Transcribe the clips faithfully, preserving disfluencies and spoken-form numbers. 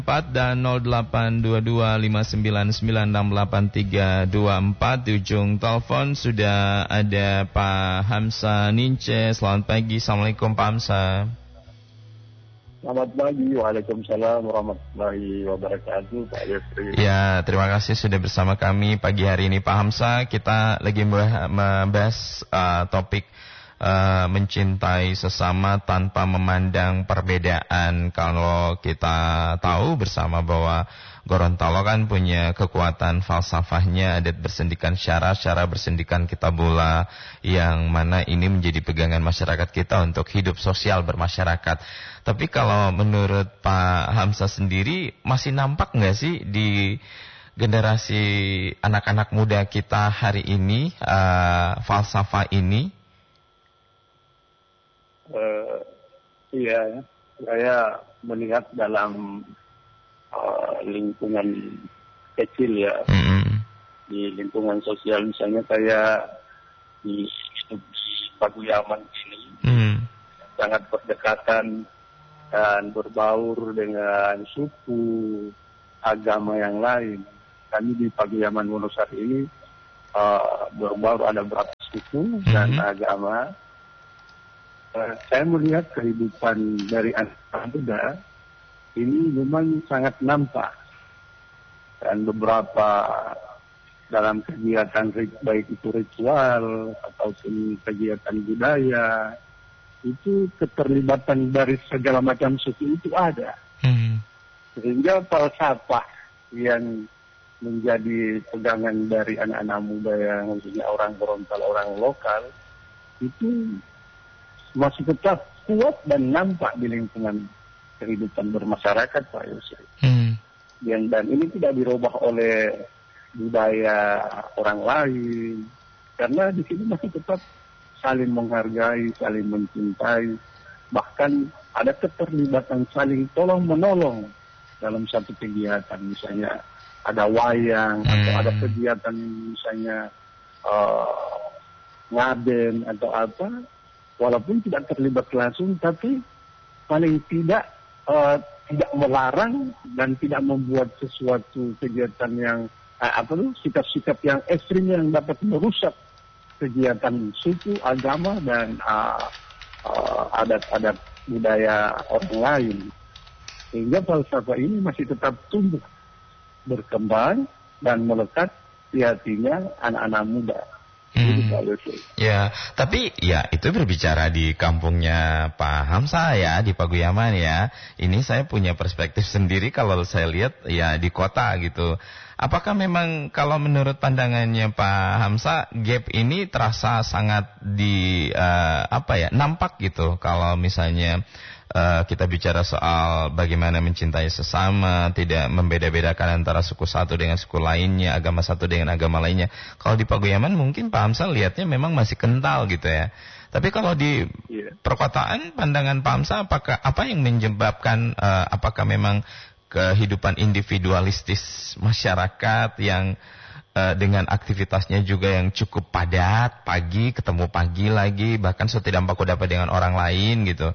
empat dan nol delapan dua dua lima sembilan sembilan enam delapan tiga dua empat. Di ujung telepon sudah ada Pak Hamsa Nince. Selamat pagi. Assalamualaikum Pak Hamsa. Selamat pagi. Waalaikumsalam warahmatullahi wabarakatuh Pak Yusri. Ya, terima kasih sudah bersama kami pagi hari ini Pak Hamsa. Kita lagi membahas uh, topik Uh, mencintai sesama tanpa memandang perbedaan. Kalau kita tahu bersama bahwa Gorontalo kan punya kekuatan falsafahnya, adat bersendikan syara, syara bersendikan kitabullah, yang mana ini menjadi pegangan masyarakat kita untuk hidup sosial bermasyarakat. Tapi kalau menurut Pak Hamsa sendiri, masih nampak nggak sih di generasi anak-anak muda kita hari ini uh, falsafah ini? Uh, iya, saya melihat dalam uh, lingkungan kecil ya, mm-hmm. di lingkungan sosial misalnya saya di, di Paguyaman ini mm-hmm. sangat berdekatan dan berbaur dengan suku agama yang lain. Kami di Paguyaman Wonosari ini uh, berbaur ada berapa suku mm-hmm. dan agama. Uh, saya melihat kehidupan dari anak muda ini memang sangat nampak, dan beberapa dalam kegiatan baik itu ritual ataupun kegiatan budaya itu keterlibatan dari segala macam suku itu ada, hmm. sehingga falsafah yang menjadi pegangan dari anak-anak muda yang khususnya orang Gorontalo, orang lokal itu masih tetap kuat dan nampak di lingkungan kehidupan bermasyarakat Pak Yusri. Hmm. Dan, dan ini tidak dirubah oleh budaya orang lain, karena di sini masih tetap saling menghargai, saling mencintai, bahkan ada keterlibatan saling tolong menolong dalam satu kegiatan, misalnya ada wayang hmm. atau ada kegiatan misalnya uh, ngaden atau apa. Walaupun tidak terlibat langsung, tapi paling tidak uh, tidak melarang dan tidak membuat sesuatu kegiatan yang uh, apa tuh sikap-sikap yang ekstrim yang dapat merusak kegiatan suku, agama dan uh, uh, adat-adat budaya orang lain. Sehingga falsafah ini masih tetap tumbuh, berkembang dan melekat di hatinya anak-anak muda. Hmm. Ya, tapi ya itu berbicara di kampungnya Pak Hamsa ya, di Paguyaman ya. Ini saya punya perspektif sendiri kalau saya lihat ya di kota gitu. Apakah memang kalau menurut pandangannya Pak Hamsa gap ini terasa sangat di uh, apa ya, nampak gitu kalau misalnya Uh, kita bicara soal bagaimana mencintai sesama, tidak membeda-bedakan antara suku satu dengan suku lainnya, agama satu dengan agama lainnya. Kalau di Paguyaman mungkin Pak Hamsa lihatnya memang masih kental gitu ya. Tapi kalau di yeah. perkotaan, pandangan Pak Hamsa apakah apa yang menyebabkan uh, apakah memang kehidupan individualistis masyarakat yang uh, dengan aktivitasnya juga yang cukup padat, pagi ketemu pagi lagi, bahkan setidak paku dapat dengan orang lain gitu.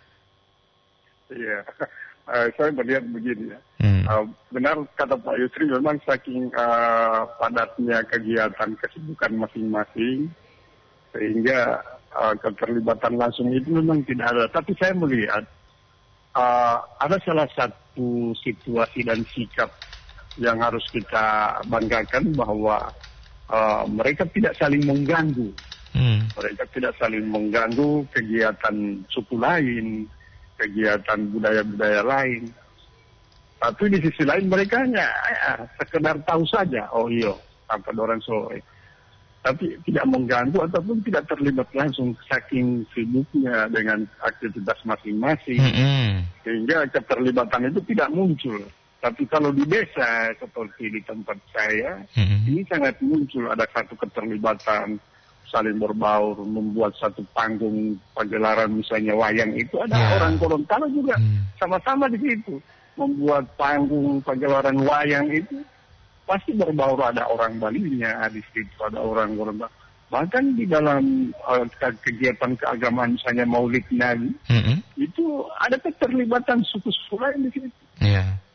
Iya, uh, saya melihat begini ya. Hmm. Uh, benar kata Pak Yusri, memang saking uh, padatnya kegiatan kesibukan masing-masing, sehingga uh, keterlibatan langsung itu memang tidak ada. Tapi saya melihat uh, ada salah satu situasi dan sikap yang harus kita banggakan, bahwa uh, mereka tidak saling mengganggu. Hmm. Mereka tidak saling mengganggu kegiatan suku lain, kegiatan budaya-budaya lain. Tapi di sisi lain mereka hanya ya, sekedar tahu saja, oh iya, apa orang sore. Tapi tidak mengganggu ataupun tidak terlibat langsung, saking sibuknya dengan aktivitas masing-masing. Mm-hmm. Sehingga keterlibatan itu tidak muncul. Tapi kalau di desa seperti di tempat saya, mm-hmm. ini sangat muncul, ada satu keterlibatan, saling berbaur, membuat satu panggung pagelaran misalnya wayang itu, ada yeah. orang Gorontalo juga hmm. sama-sama di situ membuat panggung pagelaran wayang itu, pasti berbaur, ada orang Balinya di situ, ada orang Gorontalo. Bahkan di dalam uh, kegiatan keagamaan misalnya Maulid Nabi, hmm. itu ada keterlibatan suku-suku lain di situ. Yeah.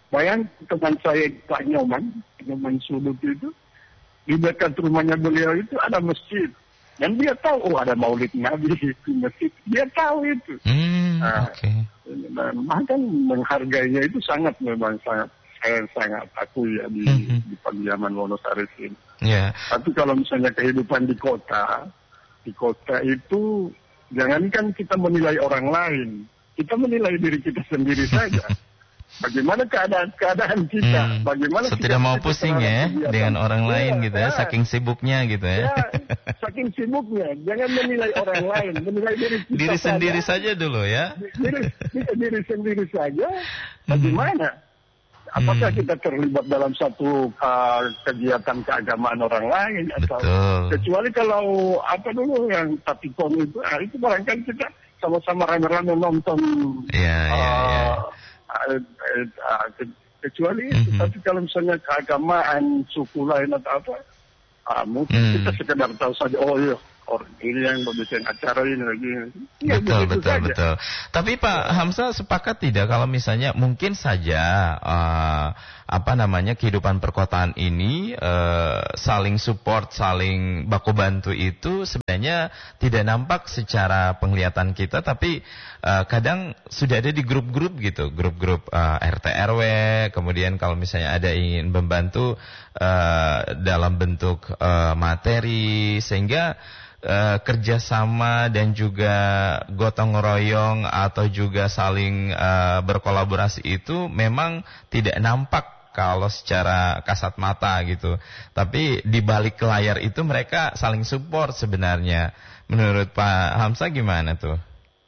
Bayang teman saya Pak Nyoman, Nyoman Sudut itu, di dekat rumahnya beliau itu ada masjid. Dan dia tahu, oh ada maulid Nabi di masjid. Dia tahu itu. Hmm, nah, Oke. Okay. Maka menghargainya itu sangat memang sangat, saya sangat akui ya di, mm-hmm. di Pagiaman Wonosaris ini. Yeah. Tapi kalau misalnya kehidupan di kota, di kota itu jangankan kita menilai orang lain, kita menilai diri kita sendiri saja. Bagaimana keadaan keadaan kita? Hmm, Bagaimana so, tidak mau pusing ya kegiatan dengan orang ya, lain gitu ya, ya, saking sibuknya gitu ya. Ya, saking sibuknya, jangan menilai orang lain, menilai diri kita diri saja. sendiri saja dulu ya. Diri, diri, diri sendiri saja. Bagaimana? Hmm. Apakah kita terlibat dalam satu uh, kegiatan keagamaan orang lain atau Betul. Kecuali kalau apa dulu yang tapikon itu, ah, itu barangkali kita sama-sama rame-rame nonton. Iya, iya, iya. Uh, uh, uh, kecuali itu, mm-hmm. tapi kalau misalnya keagamaan suku lain atau apa, uh, mungkin mm. kita sekedar tahu saja, oh iya, orang ini yang membuat acara ini lagi. Ya, betul, betul, saja. betul. Tapi Pak Hamzah sepakat tidak kalau misalnya mungkin saja uh, apa namanya kehidupan perkotaan ini uh, saling support, saling baku bantu itu sebenarnya tidak nampak secara penglihatan kita, tapi uh, kadang sudah ada di grup-grup gitu, grup-grup uh, R T R W, kemudian kalau misalnya ada ingin membantu uh, dalam bentuk uh, materi, sehingga Uh, kerjasama dan juga gotong royong atau juga saling uh, berkolaborasi itu memang tidak nampak kalau secara kasat mata gitu. Tapi di balik layar itu mereka saling support sebenarnya. Menurut Pak Hamzah gimana tuh?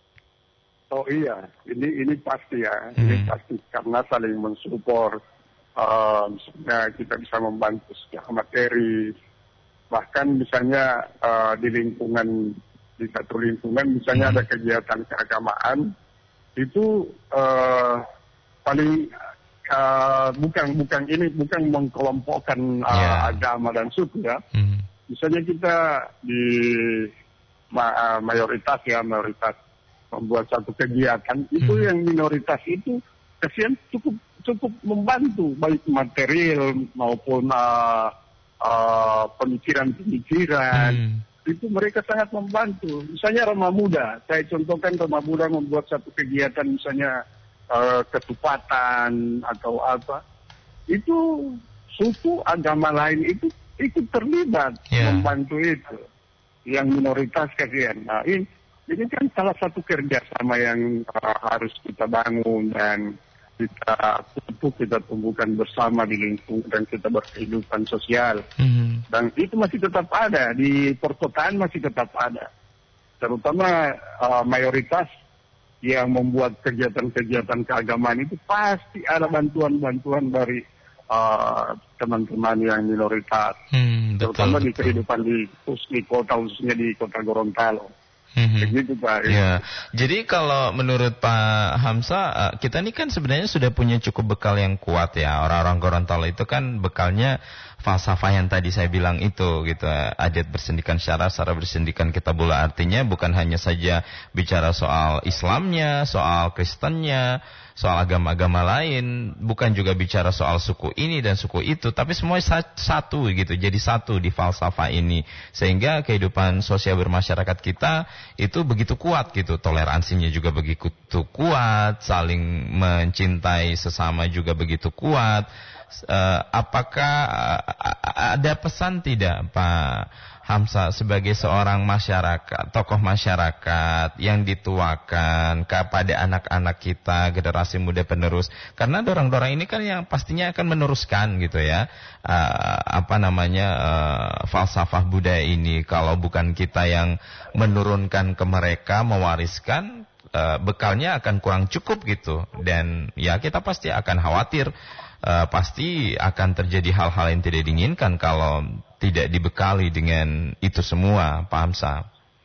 Oh iya, ini ini pasti ya, hmm. ini pasti karena saling mensupport. Uh, misalnya kita bisa membantu secara materi. Bahkan misalnya uh, di lingkungan, di satu lingkungan misalnya hmm. ada kegiatan keagamaan, itu uh, paling uh, bukan bukan ini bukan mengkelompokkan uh, yeah. agama dan suku ya. Hmm. Misalnya kita di ma- uh, mayoritas ya mayoritas membuat satu kegiatan, itu hmm. yang minoritas itu kasihan cukup cukup membantu baik material maupun uh, Uh, pemikiran-pemikiran hmm. itu mereka sangat membantu. Misalnya Roma Muda, saya contohkan Roma Muda membuat satu kegiatan misalnya uh, ketupatan atau apa, itu suku agama lain itu ikut terlibat yeah. membantu itu. Yang minoritas kasihan. Nah ini, ini kan salah satu kerjasama yang uh, harus kita bangun dan kita tumbuh, kita tumbuhkan bersama di lingkungan dan kita berkehidupan sosial. Mm-hmm. Dan itu masih tetap ada, di perkotaan masih tetap ada. Terutama uh, mayoritas yang membuat kegiatan-kegiatan keagamaan itu pasti ada bantuan-bantuan dari uh, teman-teman yang minoritas. Mm, betul, terutama betul. Di kehidupan di, di kota, khususnya di kota Gorontalo. Mm-hmm. Begitu Pak. Ya. Jadi kalau menurut Pak Hamzah, kita ini kan sebenarnya sudah punya cukup bekal yang kuat ya. Orang-orang Gorontalo itu kan bekalnya falsafah yang tadi saya bilang itu gitu. Adat bersendikan syara, syara bersendikan kitabullah. Artinya bukan hanya saja bicara soal Islamnya, soal Kristennya, soal agama-agama lain, bukan juga bicara soal suku ini dan suku itu, tapi semua satu gitu, jadi satu di falsafah ini, sehingga kehidupan sosial bermasyarakat kita itu begitu kuat gitu, toleransinya juga begitu kuat, saling mencintai sesama juga begitu kuat. Uh, apakah uh, ada pesan tidak Pak Hamzah sebagai seorang masyarakat, tokoh masyarakat yang dituakan kepada anak-anak kita, generasi muda penerus? Karena dorong-dorong ini kan yang pastinya akan meneruskan gitu ya, uh, apa namanya uh, falsafah budaya ini. Kalau bukan kita yang menurunkan ke mereka, mewariskan, uh, bekalnya akan kurang cukup gitu. Dan ya kita pasti akan khawatir. Uh, pasti akan terjadi hal-hal yang tidak diinginkan kalau tidak dibekali dengan itu semua, Pak Hamzah.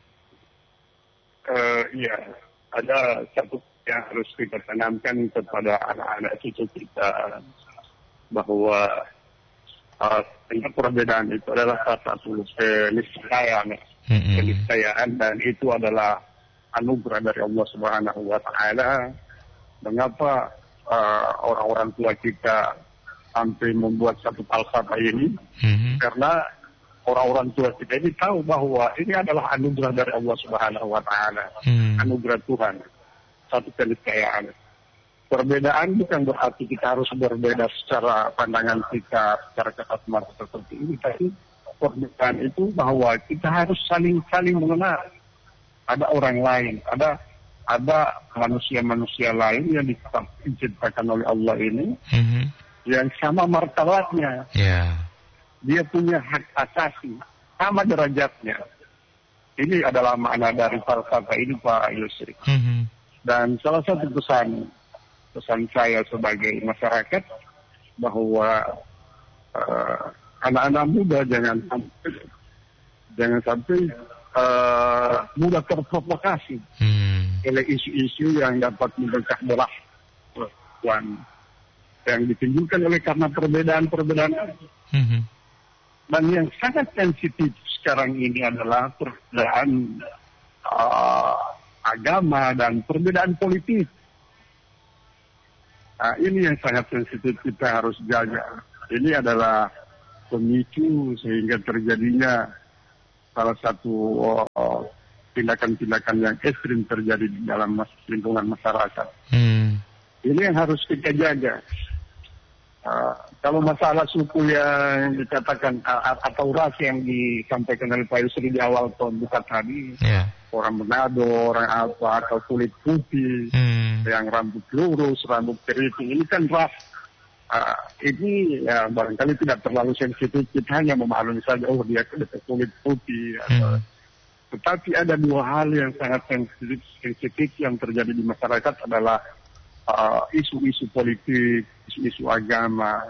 Uh, iya, ada satu yang harus kita tanamkan kepada anak-anak cucu kita, bahwa uh, perbedaan itu adalah salah satu keniscayaan, mm-hmm. keniscayaan, dan itu adalah anugerah dari Allah Subhanahu Wa Taala. Mengapa uh, orang-orang tua kita sampai membuat satu falsafah ini, mm-hmm. karena orang-orang tua kita ini tahu bahwa ini adalah anugerah dari Allah Subhanahu Wa Taala, mm. anugerah Tuhan, satu keniscayaan. Perbedaan bukan berarti kita harus berbeda secara pandangan kita, secara kata-kata seperti ini, tapi perbedaan itu bahwa kita harus saling-saling mengenal. Ada orang lain, ada ada manusia-manusia lain yang diciptakan oleh Allah ini, mm-hmm. yang sama martabatnya. Yeah. Dia punya hak asasi, sama derajatnya. Ini adalah makna dari falsafah ini, Pak Yusri. Mm-hmm. Dan salah satu pesan pesan saya sebagai masyarakat bahwa uh, anak-anak muda jangan sampai jangan sampai uh, mudah terprovokasi hmm. oleh isu-isu yang dapat memecah belah perempuan yang ditimbulkan oleh karena perbedaan-perbedaan. Hmm. Dan yang sangat sensitif sekarang ini adalah perbedaan uh, agama dan perbedaan politik. Nah, ini yang sangat sensitif kita harus jaga. Ini adalah pemicu sehingga terjadinya salah satu uh, tindakan-tindakan yang ekstrim terjadi di dalam mas- lingkungan masyarakat. Hmm. Ini yang harus kita jaga. Uh, kalau masalah suku yang dikatakan uh, atau ras yang disampaikan oleh Pak Yusri di awal pembuka tadi, yeah. orang Manado, orang apa, atau kulit putih, hmm. yang rambut lurus, rambut keriting, ini kan ras. Uh, ini ya, barangkali tidak terlalu sensitif, kita hanya memaklumi saja, oh dia kulit putih. Hmm. Atau, tetapi ada dua hal yang sangat sensitif, sensitif yang terjadi di masyarakat adalah Uh, isu-isu politik, isu-isu agama,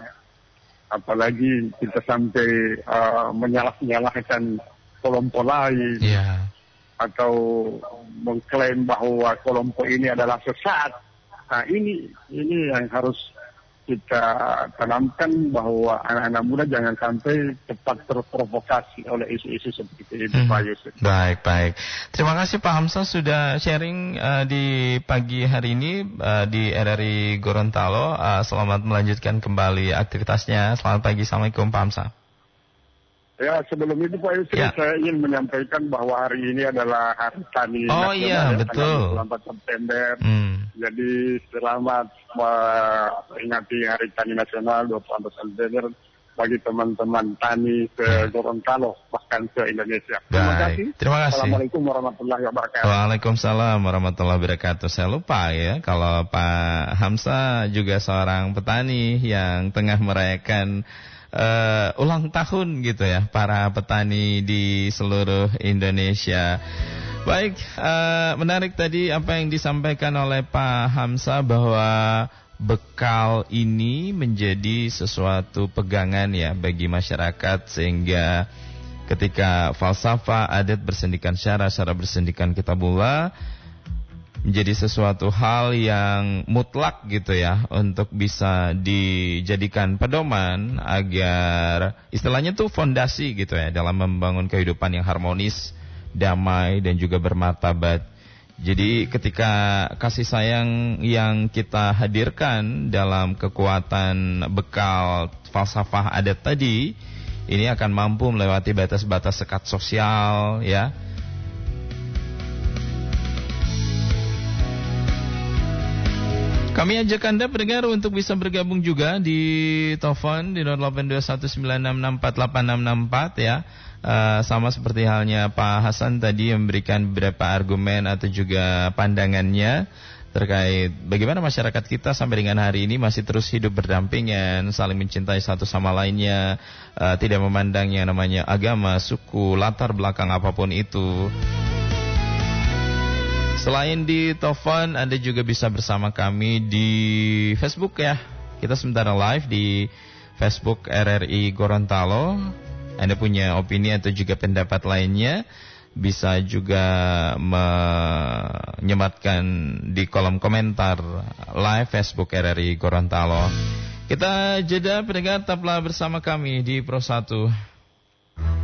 apalagi kita sampai uh, menyalah-nyalahkan kelompok lain, yeah. atau mengklaim bahwa kelompok ini adalah sesat. Nah ini ini yang harus kita tanamkan, bahwa anak-anak muda jangan sampai cepat terprovokasi oleh isu-isu seperti itu, hmm. Pak Yusuf. Baik, baik. Terima kasih Pak Hamzah sudah sharing uh, di pagi hari ini uh, di R R I Gorontalo. Uh, selamat melanjutkan kembali aktivitasnya. Selamat pagi. Assalamualaikum Pak Hamzah. Ya, sebelum itu Pak Yusuf, ya. saya ingin menyampaikan bahwa hari ini adalah Hari Tani Oh Nasional, iya, ya, betul. tanggal empat September. Hmm. Jadi selamat memperingati Hari Tani Nasional dua puluh empat September bagi teman-teman tani ke Gorontalo, bahkan ke Indonesia. Terima Baik. kasih. Terima kasih. Assalamualaikum warahmatullahi wabarakatuh. Waalaikumsalam warahmatullahi wabarakatuh. Saya lupa ya, kalau Pak Hamzah juga seorang petani yang tengah merayakan Uh, ulang tahun gitu ya, para petani di seluruh Indonesia. Baik, uh, menarik tadi apa yang disampaikan oleh Pak Hamzah, bahwa bekal ini menjadi sesuatu pegangan ya bagi masyarakat, sehingga ketika falsafah, adat bersendikan syara, syara bersendikan kitabullah, menjadi sesuatu hal yang mutlak gitu ya, untuk bisa dijadikan pedoman agar istilahnya tuh fondasi gitu ya dalam membangun kehidupan yang harmonis, damai dan juga bermartabat. Jadi ketika kasih sayang yang kita hadirkan dalam kekuatan bekal falsafah adat tadi, ini akan mampu melewati batas-batas sekat sosial ya. Kami ajak Anda pendengar untuk bisa bergabung juga di telepon di nol delapan dua satu sembilan enam enam empat delapan enam enam empat ya. Uh, sama seperti halnya Pak Hasan tadi yang memberikan beberapa argumen atau juga pandangannya terkait bagaimana masyarakat kita sampai dengan hari ini masih terus hidup berdampingan, saling mencintai satu sama lainnya, uh, tidak memandang yang namanya agama, suku, latar belakang apapun itu. Selain di telepon, Anda juga bisa bersama kami di Facebook ya. Kita sementara live di Facebook R R I Gorontalo. Anda punya opini atau juga pendapat lainnya, bisa juga menyematkan di kolom komentar live Facebook R R I Gorontalo. Kita jeda pendengar, tetaplah bersama kami di Pro satu.